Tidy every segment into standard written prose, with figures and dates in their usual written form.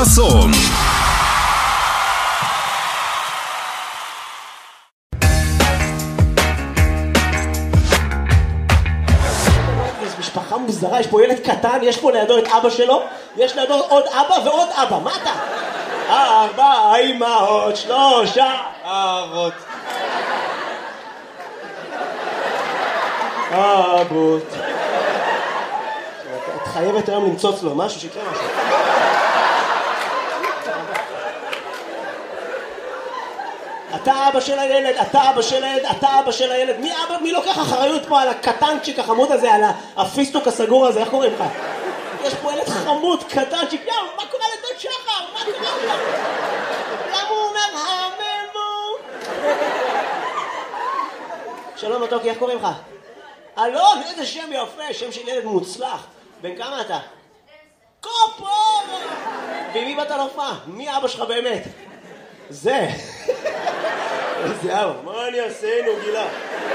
חסון. יש משפחה מוזרה, יש פה ילד קטן, יש פה לידו את אבא שלו, יש לידו עוד אבא ועוד אבא, מה אתה? 4 אמהות, 3 אבות. אבות. את חייבת היום למצוץ לו משהו, שיקרה משהו. אתה אבא של הילד, אתה אבא של הילד, אתה אבא של הילד. מי לוקח אחריות פה על הקטנצ'יק החמוד הזה, על הפיסטוק הסגור הזה, איך קוראים לך? יש פה ילד חמוד, קטנצ'יק, מה קורה לדוד שחר? מה קורה לך? למה הוא אומר הממו? שלום מתוקי, איך קוראים לך? אלון, איזה שם יפה, שם של ילד מוצלח. בן כמה אתה? קופור! ומי באת להופעה? מי אבא שלך באמת? זה. איזה אבא, מה אני אעשה? נו, גילה.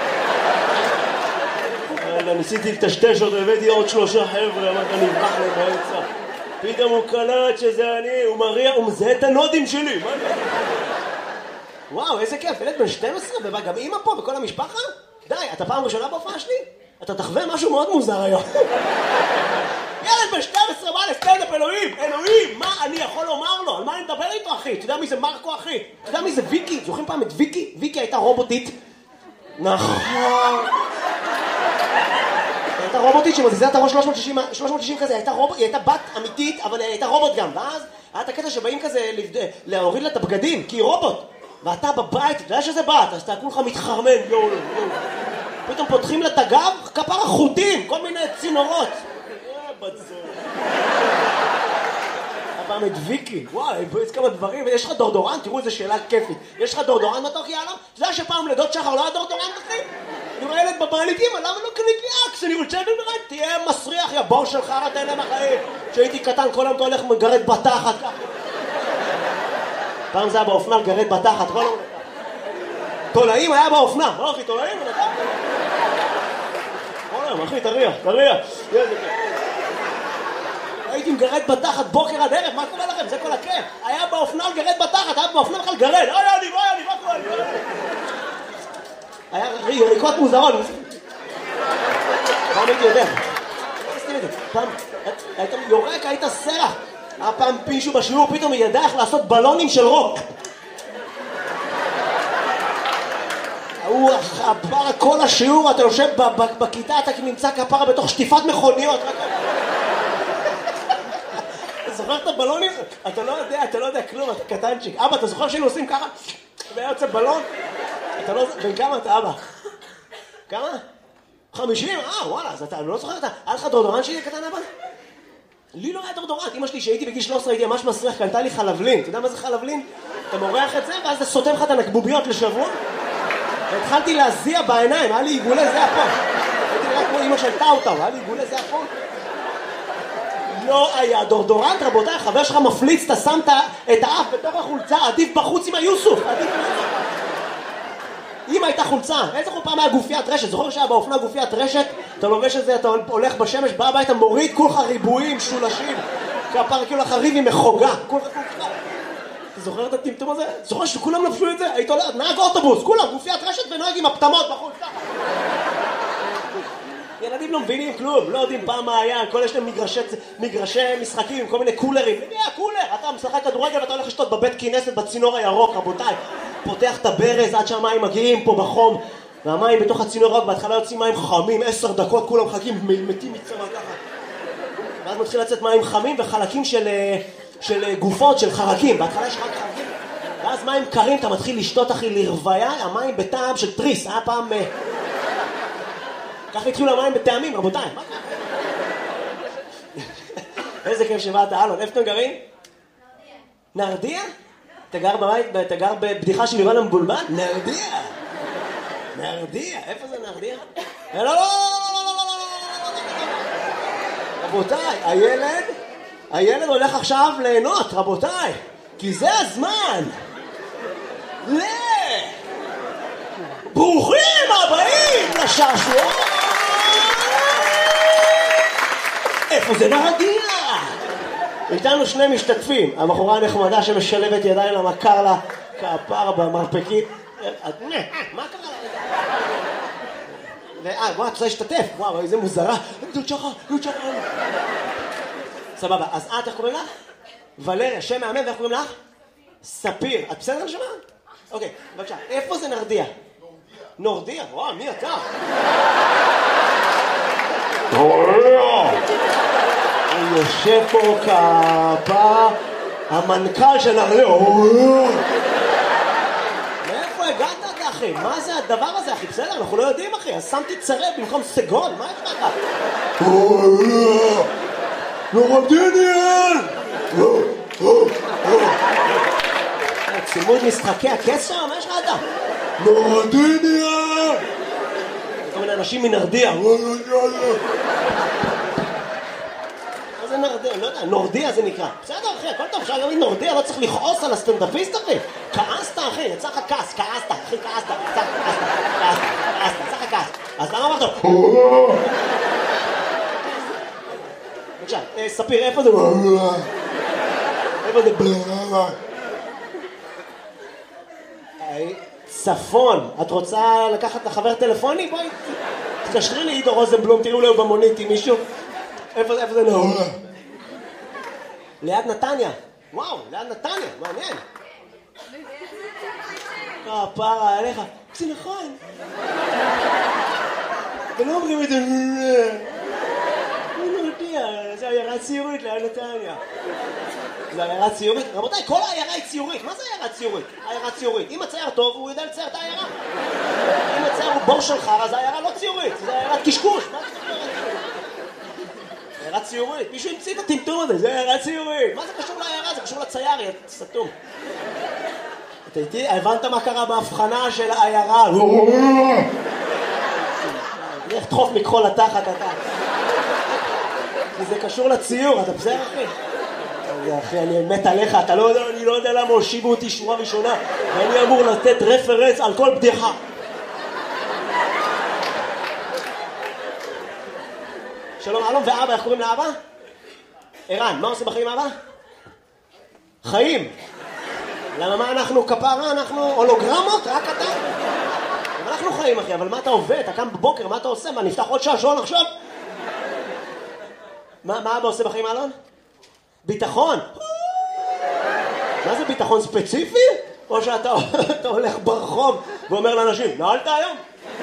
ניסיתי לטשטש אותו, הבאתי עוד 3 חבר'ה, אמרת נברח להם באמצע. פתאום הוא קלט שזה אני, הוא מריע, הוא מזהה את הנודים שלי. וואו, איזה כיף, ילד בן 12, וגם אמא פה וכל המשפחה? די, אתה פעם ראשונה בהופעה שלי? אתה תחווה משהו מאוד מוזר היום. ילד בן 12 בא לסטנדאפ, אלוהים, מה אני יכול לומר לו? על מה אני מדבר איתו, אחי? אתה יודע מי זה מרקו, אחי? אתה יודע מי זה ויקי? זוכרים פעם את ויקי? ויקי הייתה רובוטית. נכון. הייתה רובוטית שמזיזה את הראש 360 כזה, היא הייתה בת אמיתית, אבל היא הייתה רובוט גם. ואז היה את הקטע שבאים כזה להוריד לה את הבגדים, כי היא רובוט. ואתה בבית, אתה יודע שזה בת, אז אתה כולך מתחרמן, יואו. פתאום פותחים לה את הגב, כפר החוטים, כל מיני צינורות. בצור. הפעם את ויקי, וואי, יש כמה דברים, יש לך דורדורן, תראו איזה שאלה כיפית. יש לך דורדורן מתוק, יאללה? אתה יודע שפעם לדוד שחר לא היה דורדורן, אחי? אני רואה ילד בבית, אמא, למה לא קנית לי אקס? אני רוצה לדעת, תהיה מסריח, יא בור שלך, אתה אלה מהחיים. כשהייתי קטן, כל היום אתה הולך מגרד בתחת ככה. פעם זה היה באופנה, גרד בתחת, כל היום. תולעים היה באופנה, לא אחי, תולעים? כל היום, אחי, תריח. הייתי מגרד בתחת בוקר עד ערב, מה קורה לכם? זה כל הכיף. היה באופנה גרד בתחת, היה באופנה בכלל גרד. אני, מה קורה? היה יריקות מוזרות. פעם הייתי יודע. פעם היית יורק, היית סרח. היה פעם פישהו בשיעור, פתאום היא ידעה איך לעשות בלונים של רוק. הוא חפרה כל השיעור, אתה יושב בכיתה, אתה נמצא כפרה בתוך שטיפת מכוניות. אתה זוכר את הבלונים? אתה לא יודע כלום, אתה קטנצ'יק. אבא, אתה זוכר שהיינו עושים ככה? והיה יוצא בלון? אתה לא... בן כמה אתה, אבא? כמה? 50? וואלה, אז אתה לא זוכר אתה... היה לך דורדורן שלי קטן, אבא? לי לא היה דורדורן. אמא שלי שהייתי בגיל 13 הייתי ממש מסריח, קנתה לי חלבלין. אתה יודע מה זה חלבלין? אתה מורח את זה ואז אתה סותם לך את הנקבוביות לשבוע. והתחלתי להזיע בעיניים, היה לי עיגולי זהה פה. הייתי נראה כמו אמא של טאוטאו, היה לי עיגולי זהה פה. לא היה דורדורנט, רבותיי, חבר שלך מפליץ, אתה שמת את האף בתוך החולצה, עדיף בחוץ עם היוסוף. אמא הייתה חולצה, איזה פעם היה גופיית רשת, זוכר שהיה באופנה גופיית רשת, אתה לובש את זה, אתה הולך בשמש, בא הביתה, מוריד כולך ריבועים, שולשים, כפר כאילו לך ריב עם מחוגה, כולך. אתה זוכר את הטמטום הזה? זוכר שכולם לבשו את זה? היית הולך, נהג אוטובוס, כולם, גופיית רשת ונוהג עם הפתמות בחוץ. ילדים לא מבינים כלום, לא יודעים פעם מה היה, כל יש להם מגרשי משחקים עם כל מיני קולרים. למי היה קולר? אתה משחק כדורגל ואתה הולך לשתות בבית כנסת בצינור הירוק, רבותיי. פותח את הברז עד שהמים מגיעים פה בחום, והמים בתוך הצינור הירוק, בהתחלה יוצאים מים חמים, 10 דקות, כולם מחכים, מתים מצמא ככה. ואז מתחיל לצאת מים חמים וחלקים של גופות, של חרקים. בהתחלה יש רק חרקים, ואז מים קרים, אתה מתחיל לשתות אחי לרוויה, המים בטעם של טריס, היה פעם... ככה התחילו המים בטעמים, רבותיי. איזה כיף שבאת, אלון. איפה אתם גרים? נרדיה. אתה גר בבית, אתה גר בבדיחה של יובל המבולבל? נרדיה. איפה זה נרדיה? לא. רבותיי, הילד הולך עכשיו ליהנות, רבותיי. כי זה הזמן. ברוכים הבאים לשעשוע. איפה זה נרדיה? איתנו שני משתתפים, הבחורה הנחמדה שמשלבת ידיים למכר לה כפר במרפקית. מה קרה לה? וואו, את רוצה להשתתף? וואו, איזה מוזרה. דוד שחר. סבבה, אז איך קוראים לך? ולריה, שם מאמן, ואיך קוראים לך? ספיר. את בסדר נשמה? אוקיי, בבקשה. איפה זה נרדיה? נורדיה? וואו, מי אתה? אני יושב פה כפה המנכ"ל של נרדיה. מאיפה הגעת אתה אחי? מה זה הדבר הזה אחי? בסדר, אנחנו לא יודעים אחי. אז שמתי צרב במקום סגול, מה יש לך? נורדיניאל! צימוד משחקי הקסר? מה יש לך אתה? נורדיניאל! כל מיני אנשים מנרדיה. מה זה נרדיה? לא יודע, נורדיה זה נקרא. בסדר אחי, הכל טוב, אפשר להגיד נורדיה, לא צריך לכעוס על הסטנדאפיסט אחי. כעסת אחי, יצא לך כעס, כעסת, אחי כעסת, יצא לך כעס. אז למה אמרת? בבקשה, ספיר, איפה זה? איפה זה? צפון, את רוצה לקחת לחבר טלפוני? בואי, תקשרי לי עידו רוזנבלום, תראו לו במונית עם מישהו. איפה זה לא? ליד נתניה. וואו, ליד נתניה, מעניין. פרה עליך. זה נכון. ולא אומרים את זה. אני לא יודע, זה עיירה ציורית ליד נתניה. זה עיירה ציורית? רבותיי, כל העיירה היא ציורית. מה זה עיירה ציורית? עיירה ציורית. אם הצייר טוב, הוא יודע לצייר את העיירה. אם הצייר הוא בור של חרא, זה העיירה לא ציורית. זה עיירת קשקוש. מה זה עיירה ציורית? עיירה ציורית. מישהו המציא את הטמטום הזה. זה עיירה ציורית. מה זה קשור לעיירה? זה קשור לצייר, יא סתום. אתה איתי? הבנת מה קרה בהבחנה של העיירה? לך תחוף מכחול לתחת, אתה. כי זה קשור לציור, אתה בסדר אחי? אחי, אני מת עליך, אתה לא יודע, אני לא יודע למה הושיבו אותי שורה ראשונה ואני אמור לתת רפרנס על כל בדיחה. שלום, אלון ואבא, איך קוראים לאבא? ערן, מה עושה בחיים אבא? חיים. למה מה אנחנו כפרה? אנחנו הולוגרמות? רק אתה? אנחנו חיים אחי, אבל מה אתה עובד? אתה קם בבוקר, מה אתה עושה? מה, נפתח עוד שעון עכשיו? מה אבא עושה בחיים אלון? ביטחון. מה זה ביטחון ספציפי? או שאתה הולך ברחוב ואומר לאנשים, נעלת היום?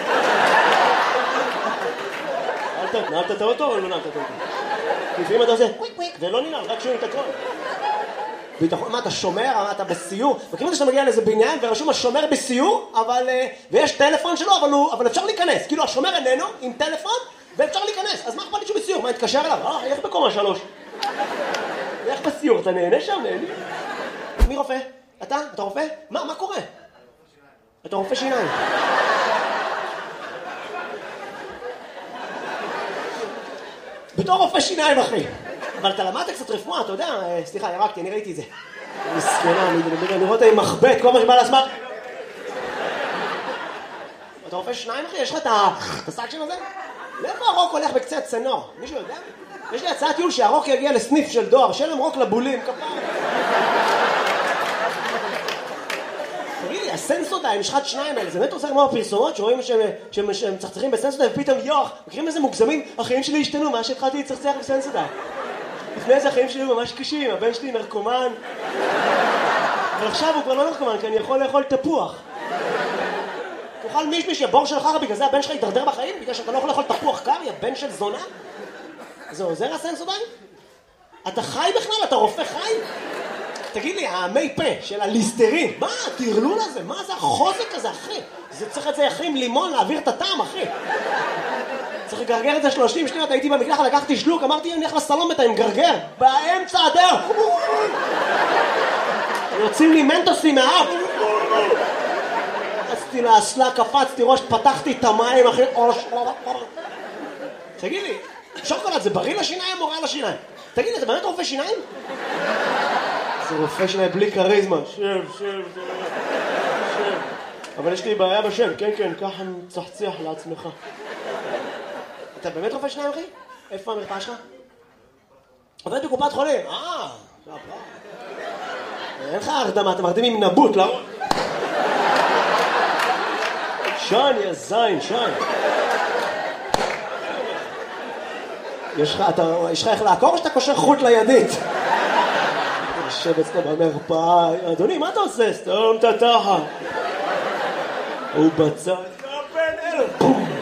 נעלת את האוטו או לא נעלת את האוטו? לפעמים אתה עושה קוויק קוויק ולא ננעל, רק שומעים את הכל. ביטחון, מה אתה שומר? מה אתה בסיור? וכאילו שאתה מגיע לאיזה בניין ורשום השומר בסיור, ויש טלפון שלו, אבל אפשר להיכנס. כאילו השומר איננו עם טלפון ואפשר להיכנס. אז מה אכפת לי שהוא בסיור? מה, התקשר אליו? איך בקומה 3? איך בסיור? אתה נהנה שם? נהנה? מי רופא? אתה? אתה רופא? מה קורה? אתה רופא שיניים. בתור רופא שיניים אחי. אבל אתה למדת קצת רפואה, אתה יודע, סליחה, ירקתי, אני ראיתי את זה. מסכנה, אני רואה אותה עם מחבט, כל מה שבא לעצמה. אתה רופא שיניים אחי? יש לך את הסאקשן הזה? לאיפה הרוק הולך בקצה הצנור? מישהו יודע? יש לי הצעת טיול שהרוק יגיע לסניף של דואר, שאין להם רוק לבולים, כפר. תגיד לי, הסנסודיים, יש לך שניים האלה, זה באמת עושה כמו הפרסומות שרואים שהם מצחצחים בסנסודיים ופתאום יוח, מכירים איזה מוגזמים? החיים שלי השתנו, מה שהתחלתי לצחצח בסנסודיים. לפני זה החיים שלי ממש קשים, הבן שלי נרקומן. אבל עכשיו הוא כבר לא נרקומן, כי אני יכול לאכול תפוח. תאכל מישמיש, יבור של חרא, בגלל זה הבן שלך ידרדר בחיים? בגלל שאתה לא יכול לאכול תפוח קר, יא בן של זונה? זה עוזר הסנסודיים? אתה חי בכלל? אתה רופא חי? תגיד לי, המי פה של הליסטרין, מה התרלול הזה? מה זה החוזק הזה, אחי? זה צריך את זה אחי עם לימון להעביר את הטעם, אחי. צריך לגרגר את זה 30 שניות, הייתי במקלחת, לקחתי שלוק, אמרתי, אני הולך לסלון אתה עם גרגר, באמצע הדרך. יוצאים לי מנטוסים מהאף. רצתי לאסלה, קפצתי ראש, פתחתי את המים, אחי. תגיד לי, שוקולד זה בריא לשיניים או רע לשיניים? תגיד לי, אתה באמת רופא שיניים? זה רופא שיניים בלי קריזמה. שב. אבל יש לי בעיה בשם, כן, ככה מצחצח לעצמך. אתה באמת רופא שיניים, אחי? איפה המרפאה שלך? עובד בקופת חולים. אין לך הרדמה, אתה מרדים עם נבוט, לא? שן, יא זין, שן. יש לך איך לעקור או שאתה קושר חוט לידית? יושב אצלו במרפאה, אדוני, מה אתה עושה? סתום את התחת. הוא בצד, בן אלף, בום.